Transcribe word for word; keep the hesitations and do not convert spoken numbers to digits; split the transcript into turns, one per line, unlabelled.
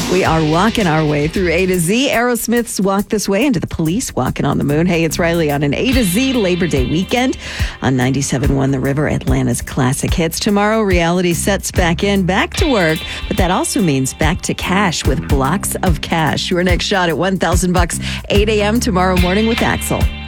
We are walking our way through A to Z. Aerosmith's Walk This Way into the Police Walking on the Moon. Hey, it's Riley on an A to Z Labor Day weekend on ninety-seven point one The River, Atlanta's classic hits. Tomorrow, reality sets back in, back to work, but that also means back to cash with Blocks of Cash. Your next shot at one thousand bucks, eight a.m. tomorrow morning with Axel.